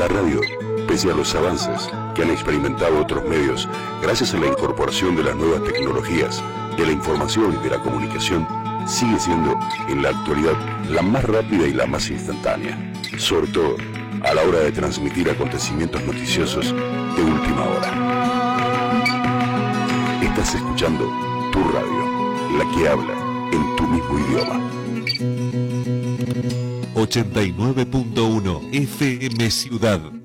La radio, pese a los avances que han experimentado otros medios, gracias a la incorporación de las nuevas tecnologías, de la información y de la comunicación, sigue siendo, en la actualidad, la más rápida y la más instantánea, sobre todo a la hora de transmitir acontecimientos noticiosos de última hora. Estás escuchando tu radio, la que habla en tu mismo idioma. 89.1 FM Ciudad.